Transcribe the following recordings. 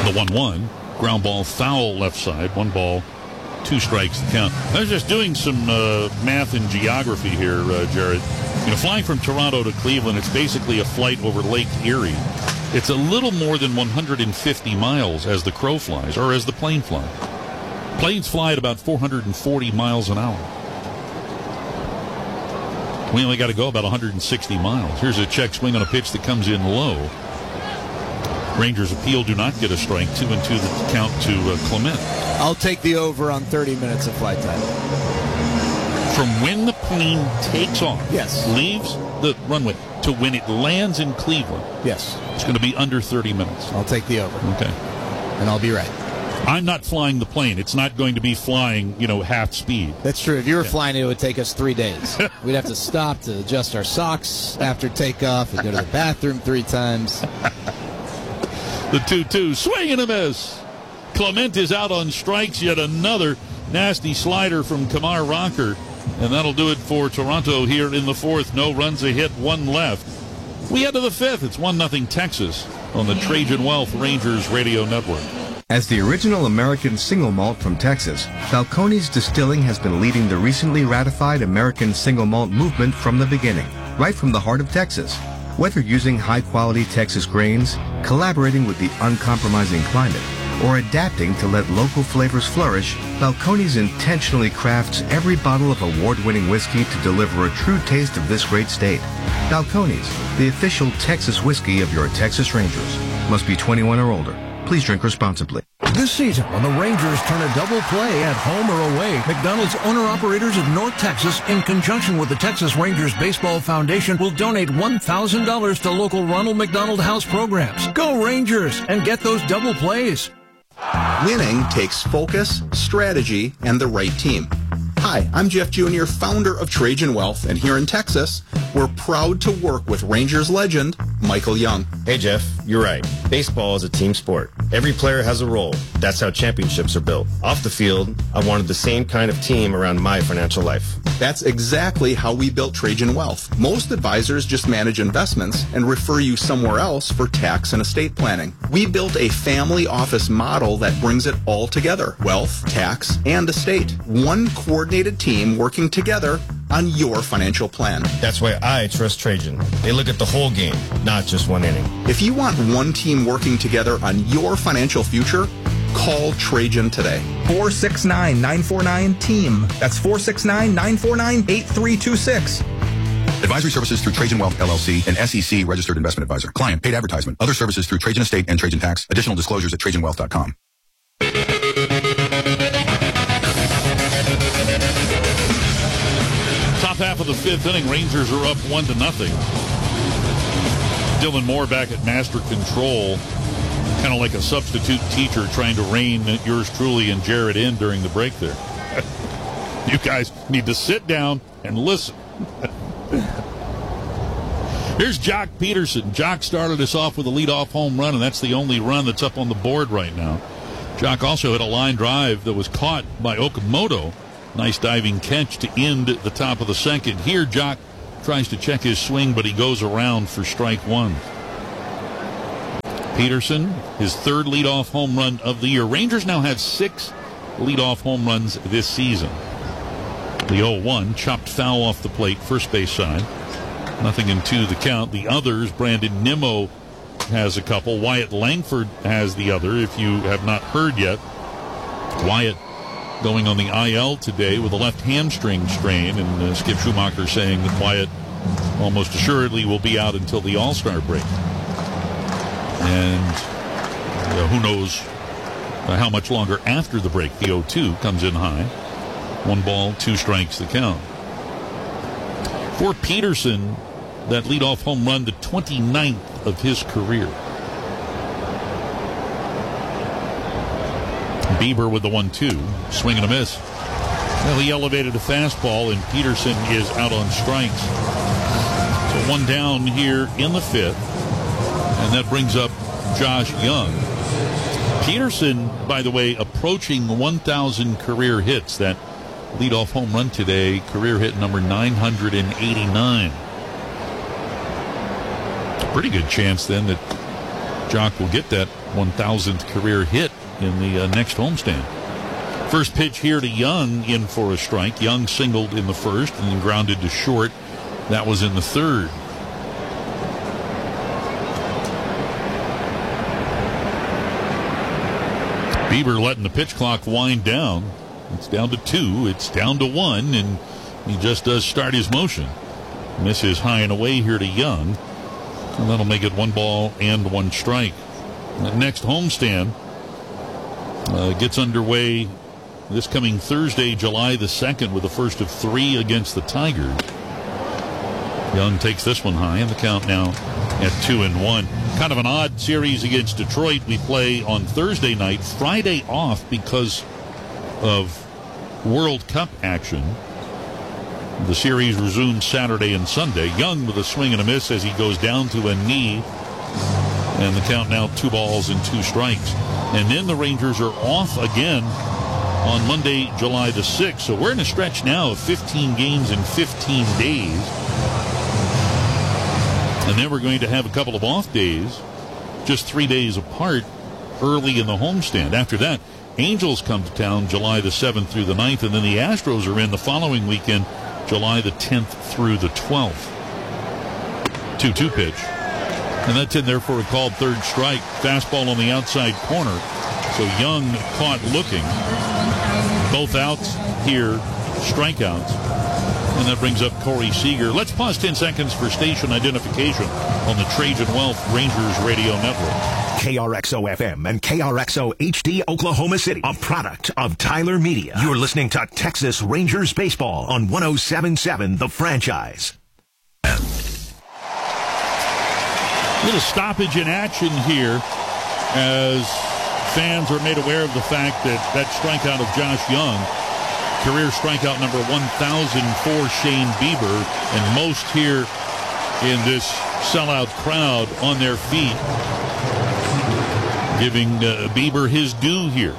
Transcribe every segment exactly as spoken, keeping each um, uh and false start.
the one one. Ground ball foul left side. One ball, two strikes to count. I was just doing some uh, math and geography here, uh, Jared. You know, flying from Toronto to Cleveland, it's basically a flight over Lake Erie. It's a little more than one hundred fifty miles as the crow flies, or as the plane flies. Planes fly at about four hundred forty miles an hour. We only got to go about one hundred sixty miles. Here's a check swing on a pitch that comes in low. Rangers appeal, do not get a strike. Two and two the count to uh, Clement. I'll take the over on thirty minutes of flight time. From when the plane takes off, yes, leaves the runway, to when it lands in Cleveland, yes, it's going to be under thirty minutes. I'll take the over. Okay. And I'll be right. I'm not flying the plane. It's not going to be flying, you know, half speed. That's true. If you were yeah. flying it, it would take us three days. We'd have to stop to adjust our socks after takeoff and go to the bathroom three times. The two two, swing and a miss. Clement is out on strikes. Yet another nasty slider from Kamar Rocker. And that'll do it for Toronto here in the fourth. No runs, a hit, one left. We head to the fifth. It's one nothing Texas on the Trajan Wealth Rangers Radio Network. As the original American single malt from Texas, Balcones Distilling has been leading the recently ratified American single malt movement from the beginning, right from the heart of Texas. Whether using high-quality Texas grains, collaborating with the uncompromising climate, or adapting to let local flavors flourish, Balcones intentionally crafts every bottle of award-winning whiskey to deliver a true taste of this great state. Balcones, the official Texas whiskey of your Texas Rangers. Must be twenty-one or older. Please drink responsibly. This season, when the Rangers turn a double play at home or away, McDonald's owner-operators of North Texas, in conjunction with the Texas Rangers Baseball Foundation, will donate one thousand dollars to local Ronald McDonald House programs. Go Rangers and get those double plays. Winning takes focus, strategy, and the right team. Hi, I'm Jeff Junior, founder of Trajan Wealth, and here in Texas, we're proud to work with Rangers legend Michael Young. Hey Jeff, you're right. Baseball is a team sport. Every player has a role. That's how championships are built. Off the field, I wanted the same kind of team around my financial life. That's exactly how we built Trajan Wealth. Most advisors just manage investments and refer you somewhere else for tax and estate planning. We built a family office model that brings it all together. Wealth, tax, and estate. One coordinated team working together on your financial plan. That's why I trust Trajan. They look at the whole game, not just one inning. If you want one team working together on your financial future, call Trajan today. four six nine, nine four nine, team. That's four six nine, nine four nine, eight three two six. Advisory services through Trajan Wealth, L L C, an S E C registered investment advisor. Client paid advertisement. Other services through Trajan Estate and Trajan Tax. Additional disclosures at trajan wealth dot com. Top half of the fifth inning, Rangers are up one to nothing. Dylan Moore back at master control, kind of like a substitute teacher trying to rein yours truly and Jared in during the break there. You guys need to sit down and listen. Here's Jock Peterson. Jock started us off with a leadoff home run, and that's the only run that's up on the board right now. Jock also hit a line drive that was caught by Okamoto. Nice diving catch to end the top of the second. Here, Jock tries to check his swing, but he goes around for strike one. Peterson, his third leadoff home run of the year. Rangers now have six leadoff home runs this season. The oh one, chopped foul off the plate, first base side. Nothing in two the count. The others, Brandon Nimmo has a couple. Wyatt Langford has the other, if you have not heard yet. Wyatt going on the I L today with a left hamstring strain, and uh, Skip Schumacher saying that Wyatt almost assuredly will be out until the All-Star break. And uh, who knows uh, how much longer after the break. The oh two comes in high. One ball, two strikes the count. For Peterson, that leadoff home run, the twenty-ninth of his career. Bieber with the one two. Swing and a miss. Well, he elevated a fastball, and Peterson is out on strikes. So one down here in the fifth. And that brings up Josh Young. Peterson, by the way, approaching one thousand career hits. That leadoff home run today, career hit number nine hundred eighty-nine. Pretty good chance then that Jock will get that one thousandth career hit in the uh, next homestand. First pitch here to Young, in for a strike. Young singled in the first and then grounded to short. That was in the third. Bieber letting the pitch clock wind down. It's down to two. It's down to one, and he just does start his motion. Misses high and away here to Young. And that'll make it one ball and one strike. The next homestand uh, gets underway this coming Thursday, July the second, with the first of three against the Tigers. Young takes this one high, and the count now at two and one. Kind of an odd series against Detroit. We play on Thursday night, Friday off because of World Cup action. The series resumes Saturday and Sunday. Young with a swing and a miss as he goes down to a knee. And the count now two balls and two strikes. And then the Rangers are off again on Monday, July the sixth. So we're in a stretch now of fifteen games in fifteen days. And then we're going to have a couple of off days, just three days apart, early in the homestand. After that, Angels come to town July the seventh through the ninth, and then the Astros are in the following weekend, July the tenth through the twelfth. two two pitch. And that's in there for a called third strike. Fastball on the outside corner. So Young caught looking. Both outs here, strikeouts. And that brings up Corey Seager. Let's pause ten seconds for station identification on the Trajan Wealth Rangers Radio Network. K R X O F M and K R X O H D Oklahoma City, a product of Tyler Media. You're listening to Texas Rangers Baseball on one oh seven point seven The Franchise. Little stoppage in action here as fans are made aware of the fact that that strikeout of Josh Young, career strikeout number one thousand for Shane Bieber, and most here in this sellout crowd on their feet, giving uh, Bieber his due here.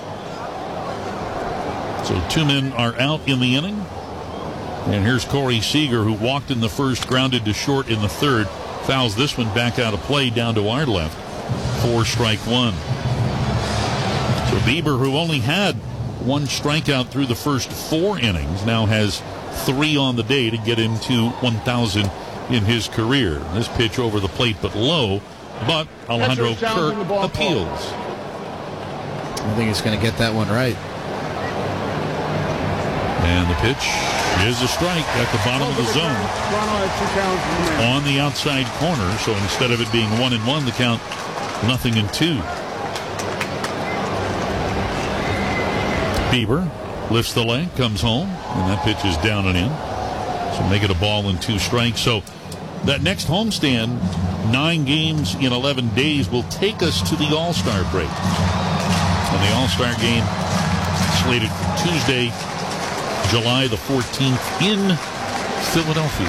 So two men are out in the inning. And here's Corey Seager, who walked in the first, grounded to short in the third. Fouls this one back out of play down to our left. Four strike one. So Bieber, who only had one strikeout through the first four innings, now has three on the day to get into one thousand in his career. This pitch over the plate but low, but Alejandro Kirk appeals. I think he's going to get that one right. And the pitch is a strike at the bottom of the zone on the outside corner. So instead of it being one and one, the count nothing and two. Bieber lifts the leg, comes home, and that pitch is down and in. So make it a ball and two strikes. So that next homestand, nine games in eleven days, will take us to the All-Star break. And the All-Star game slated for Tuesday, July the fourteenth in Philadelphia.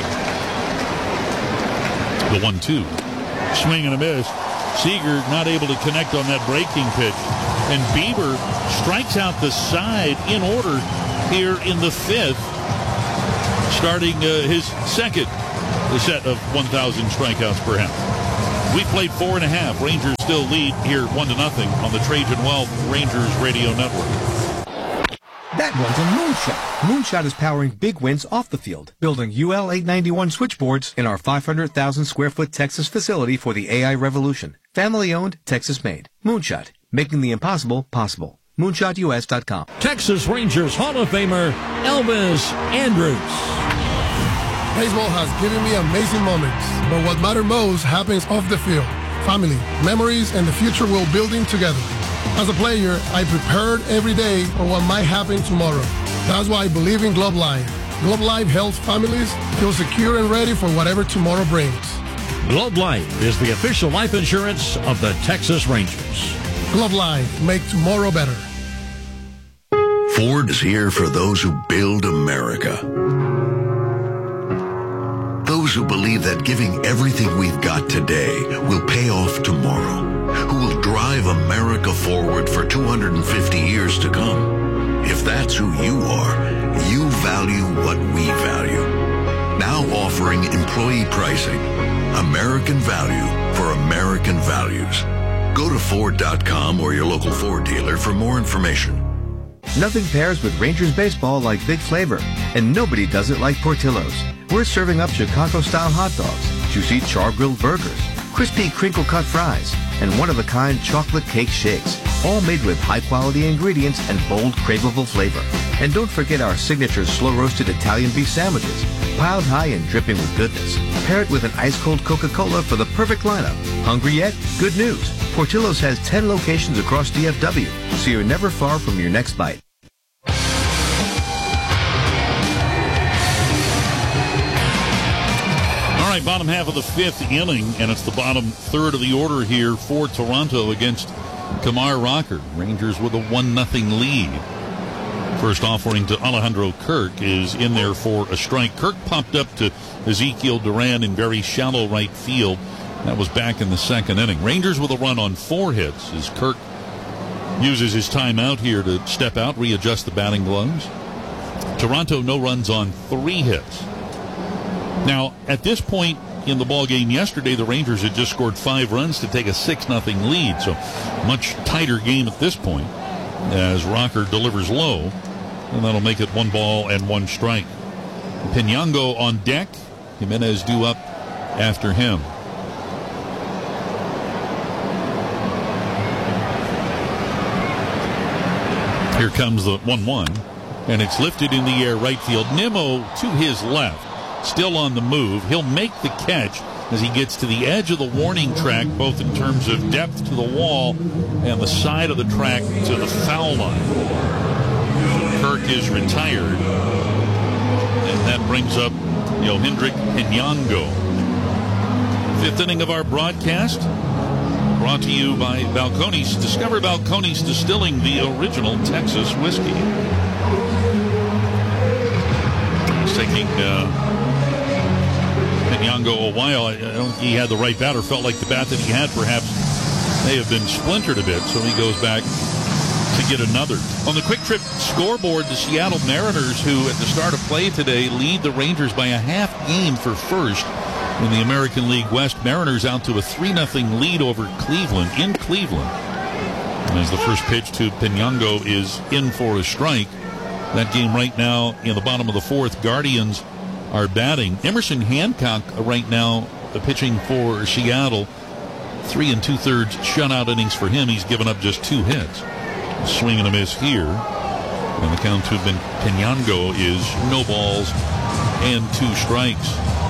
The one two. Swing and a miss. Seager not able to connect on that breaking pitch. And Bieber strikes out the side in order here in the fifth, starting uh, his second set of one thousand strikeouts perhaps. We played four and a half. Rangers still lead here one to nothing on the Trajan Wealth Rangers Radio Network. That one's a Moonshot. Moonshot is powering big wins off the field, building U L eight ninety-one switchboards in our five hundred thousand square foot Texas facility for the A I revolution. Family owned, Texas made. Moonshot, making the impossible possible. moonshot U S dot com. Texas Rangers Hall of Famer Elvis Andrus. Baseball has given me amazing moments, but what matters most happens off the field. Family, memories, and the future we're building together. As a player, I prepared every day for what might happen tomorrow. That's why I believe in Globe Life. Globe Life helps families feel secure and ready for whatever tomorrow brings. Globe Life is the official life insurance of the Texas Rangers. Globe Life, make tomorrow better. Ford is here for those who build America. Those who believe that giving everything we've got today will pay off tomorrow. Who will drive America forward for two hundred fifty years to come. If that's who you are, you value what we value. Now offering employee pricing, American value for American values. Go to Ford dot com or your local Ford dealer for more information. Nothing pairs with Rangers baseball like big flavor, and nobody does it like Portillo's. We're serving up Chicago-style hot dogs, juicy char-grilled burgers, crispy crinkle-cut fries, and one-of-a-kind chocolate cake shakes, all made with high-quality ingredients and bold, craveable flavor. And don't forget our signature slow-roasted Italian beef sandwiches, piled high and dripping with goodness. Pair it with an ice-cold Coca-Cola for the perfect lineup. Hungry yet? Good news. Portillo's has ten locations across D F W, so you're never far from your next bite. All right, bottom half of the fifth inning, and it's the bottom third of the order here for Toronto against Kamar Rocker. Rangers with a one nothing lead. First offering to Alejandro Kirk is in there for a strike. Kirk popped up to Ezekiel Duran in very shallow right field. That was back in the second inning. Rangers with a run on four hits as Kirk uses his timeout here to step out, readjust the batting gloves. Toronto no runs on three hits. Now, at this point in the ball game yesterday, the Rangers had just scored five runs to take a six nothing lead, so much tighter game at this point as Rocker delivers low, and that'll make it one ball and one strike. Pinango on deck. Jimenez due up after him. Here comes the one one, and it's lifted in the air right field. Nimmo to his left, still on the move. He'll make the catch as he gets to the edge of the warning track, both in terms of depth to the wall and the side of the track to the foul line. Kirk is retired, and that brings up Yohendrick Pinango. Fifth inning of our broadcast, brought to you by Balcones. Discover Balcones Distilling, the original Texas whiskey. It's taking uh, Pinango a while. I don't think he had the right bat, or felt like the bat that he had perhaps may have been splintered a bit, so he goes back to get another. On the Quick Trip scoreboard, the Seattle Mariners, who at the start of play today lead the Rangers by a half game for first in the American League West. Mariners out to a three nothing lead over Cleveland in Cleveland. And as the first pitch to Pinango is in for a strike. That game right now in the bottom of the fourth, Guardians are batting. Emerson Hancock right now uh, pitching for Seattle. Three and two-thirds shutout innings for him. He's given up just two hits. A swing and a miss here. And the count to Pinango is no balls and two strikes.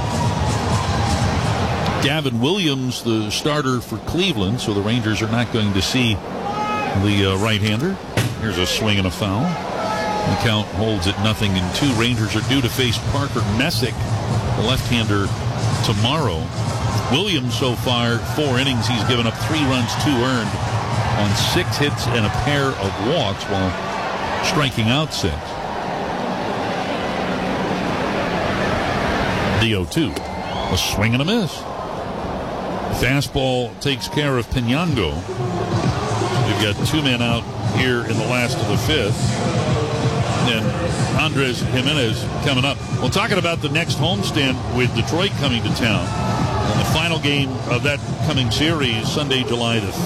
Gavin Williams, the starter for Cleveland, so the Rangers are not going to see the uh, right-hander. Here's a swing and a foul. The count holds at nothing and two. Rangers are due to face Parker Messick, the left-hander, tomorrow. Williams so far, four innings, he's given up three runs, two earned on six hits and a pair of walks while striking out six. D O two, a swing and a miss. Fastball takes care of Pinango. We've got two men out here in the last of the fifth. And Andres Jimenez coming up. Well, talking about the next homestand with Detroit coming to town. And the final game of that coming series, Sunday, July the